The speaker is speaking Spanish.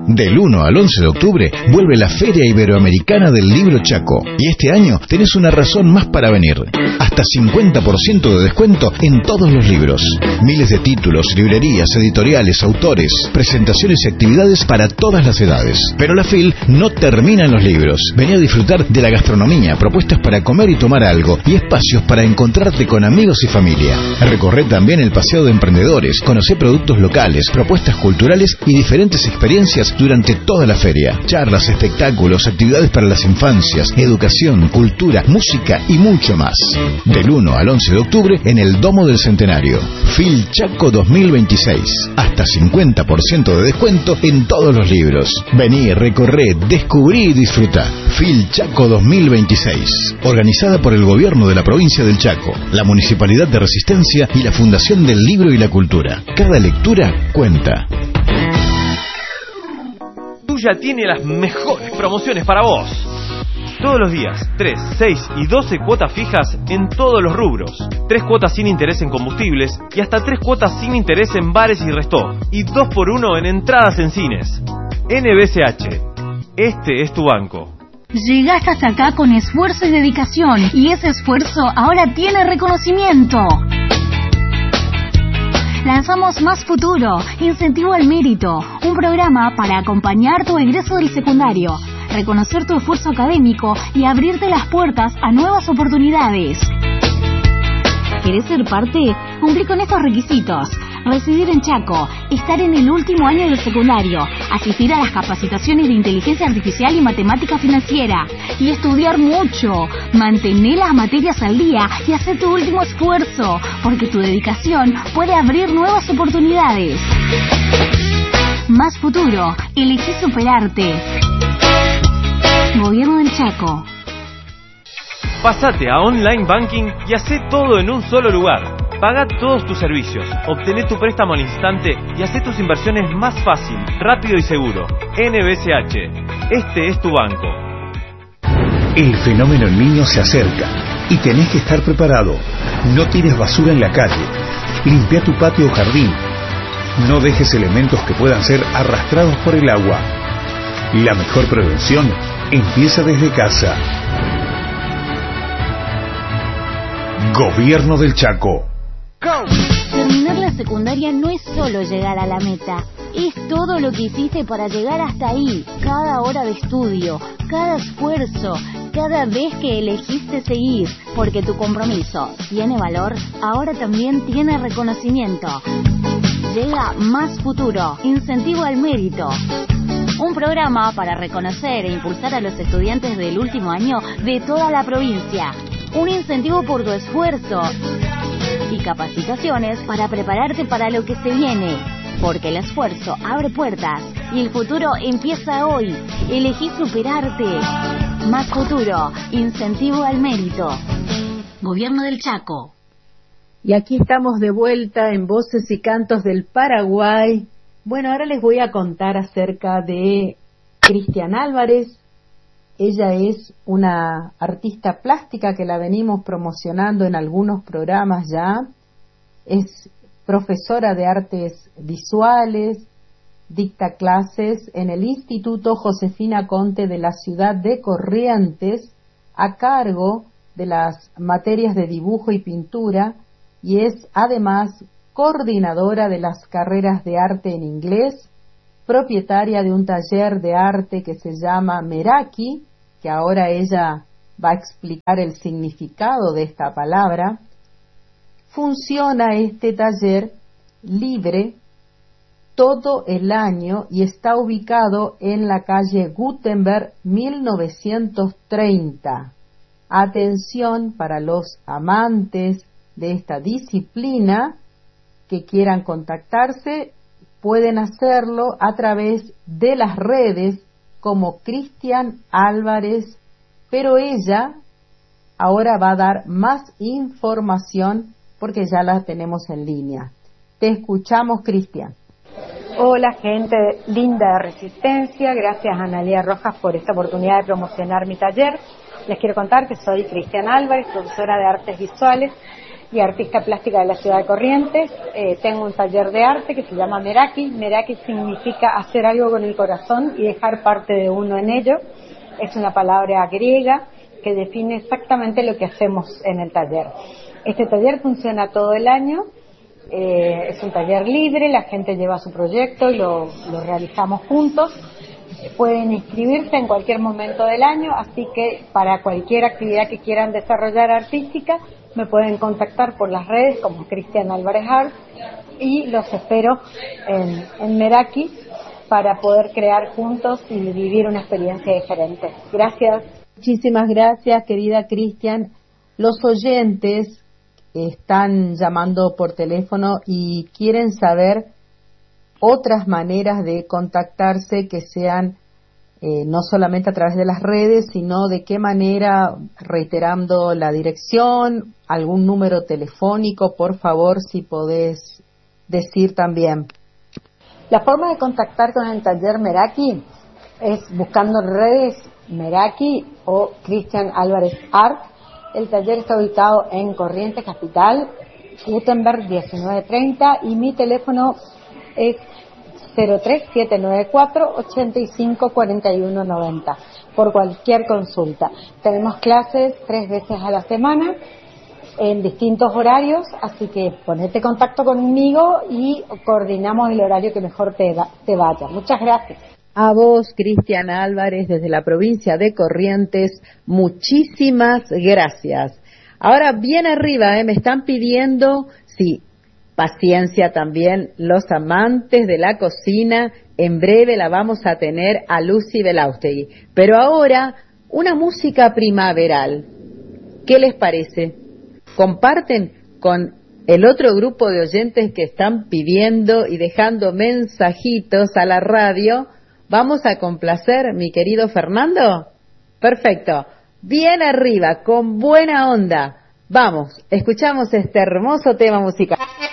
Del 1 al 11 de octubre vuelve la Feria Iberoamericana del Libro Chaco. Y este año tenés una razón más para venir. Hasta 50% de descuento en todos los libros. Miles de títulos, librerías, editoriales, autores, presentaciones y actividades para todas las edades. Pero la FIL no termina en los libros. Vení a disfrutar de la gastronomía, propuestas para comer y tomar algo y espacios para encontrarte con amigos y familia. Recorre también el paseo de emprendedores, conocé productos locales, propuestas culturales y diferentes experiencias durante toda la feria. Charlas, espectáculos, actividades para las infancias, educación, cultura, música y mucho más. Del 1 al 11 de octubre en el Domo del Centenario. FIL Chaco 2026. Hasta 50% de descuento en todos los libros. Vení, recorré, descubrí y disfruta. FIL Chaco 2026. Organizada por el Gobierno de la Provincia del Chaco, la Municipalidad de Resistencia y la Fundación del Libro y la Cultura. Cada lectura cuenta. Tuya tiene las mejores promociones para vos. Todos los días, 3, 6 y 12 cuotas fijas en todos los rubros. 3 cuotas sin interés en combustibles y hasta 3 cuotas sin interés en bares y resto. Y 2x1 en entradas en cines. NBCH. Este es tu banco. Llegaste hasta acá con esfuerzo y dedicación. Y ese esfuerzo ahora tiene reconocimiento. Lanzamos Más Futuro, Incentivo al Mérito, un programa para acompañar tu egreso del secundario, reconocer tu esfuerzo académico y abrirte las puertas a nuevas oportunidades. ¿Querés ser parte? Cumplí con estos requisitos: residir en Chaco, estar en el último año del secundario, asistir a las capacitaciones de inteligencia artificial y matemática financiera, y estudiar mucho. Mantener las materias al día y hacer tu último esfuerzo, porque tu dedicación puede abrir nuevas oportunidades. Más Futuro, elegí superarte. Gobierno del Chaco. Pásate a Online Banking y hacé todo en un solo lugar. Paga todos tus servicios, obtené tu préstamo al instante y hacé tus inversiones más fácil, rápido y seguro. NBCH. Este es tu banco. El fenómeno El Niño se acerca y tenés que estar preparado. No tires basura en la calle. Limpia tu patio o jardín. No dejes elementos que puedan ser arrastrados por el agua. La mejor prevención empieza desde casa. Gobierno del Chaco. Terminar la secundaria no es solo llegar a la meta, es todo lo que hiciste para llegar hasta ahí. Cada hora de estudio, cada esfuerzo, cada vez que elegiste seguir. Porque tu compromiso tiene valor, ahora también tiene reconocimiento. Llega Más Futuro, Incentivo al Mérito. Un programa para reconocer e impulsar a los estudiantes del último año de toda la provincia. Un incentivo por tu esfuerzo y capacitaciones para prepararte para lo que se viene. Porque el esfuerzo abre puertas y el futuro empieza hoy. Elegí superarte. Más Futuro, Incentivo al Mérito. Gobierno del Chaco. Y aquí estamos de vuelta en Voces y Cantos del Paraguay. Bueno, ahora les voy a contar acerca de Cristian Álvarez. Ella es una artista plástica que la venimos promocionando en algunos programas ya. Es profesora de artes visuales, dicta clases en el Instituto Josefina Conte de la ciudad de Corrientes, a cargo de las materias de dibujo y pintura, y es además coordinadora de las carreras de arte en inglés, propietaria de un taller de arte que se llama Meraki, que ahora ella va a explicar el significado de esta palabra. Funciona este taller libre todo el año y está ubicado en la calle Gutenberg 1930. Atención para los amantes de esta disciplina que quieran contactarse, pueden hacerlo a través de las redes como Cristian Álvarez, pero ella ahora va a dar más información porque ya la tenemos en línea. Te escuchamos, Cristian. Hola, gente linda de Resistencia. Gracias a Analía Rojas por esta oportunidad de promocionar mi taller. Les quiero contar que soy Cristian Álvarez, profesora de artes visuales y artista plástica de la ciudad de Corrientes. Tengo un taller de arte que se llama Meraki. Meraki significa hacer algo con el corazón y dejar parte de uno en ello. Es una palabra griega que define exactamente lo que hacemos en el taller. Este taller funciona todo el año. Es un taller libre, la gente lleva su proyecto y lo realizamos juntos. Pueden inscribirse en cualquier momento del año, así que para cualquier actividad que quieran desarrollar artística me pueden contactar por las redes como Cristian Álvarez Art, y los espero en Meraki para poder crear juntos y vivir una experiencia diferente. Gracias. Muchísimas gracias, querida Cristian. Los oyentes están llamando por teléfono y quieren saber otras maneras de contactarse que sean no solamente a través de las redes, sino de qué manera, reiterando la dirección, algún número telefónico, por favor, si podés decir también. La forma de contactar con el taller Meraki es buscando en redes Meraki o Cristian Álvarez Art. El taller está ubicado en Corrientes Capital, Gutenberg 1930, y mi teléfono es 03794-854190 por cualquier consulta. Tenemos clases 3 veces a la semana en distintos horarios, así que ponete en contacto conmigo y coordinamos el horario que mejor te vaya. Muchas gracias. A vos, Cristian Álvarez, desde la provincia de Corrientes, muchísimas gracias. Ahora, bien arriba, me están pidiendo, sí, paciencia también, los amantes de la cocina. En breve la vamos a tener a Lucy Belaustegui. Pero ahora, una música primaveral. ¿Qué les parece? ¿Comparten con el otro grupo de oyentes que están pidiendo y dejando mensajitos a la radio? ¿Vamos a complacer, mi querido Fernando? Perfecto. Bien arriba, con buena onda. Vamos, escuchamos este hermoso tema musical.